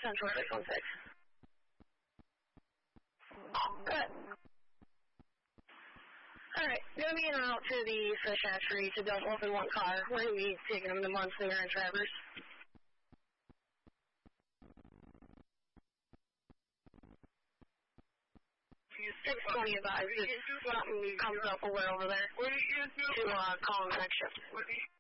10-2616. Good. Alright, gonna be out to the fish hatchery to dump off in one car. We're gonna be taking them to Munslinger and Travers. 620 advised. Something comes up over there to call next shift.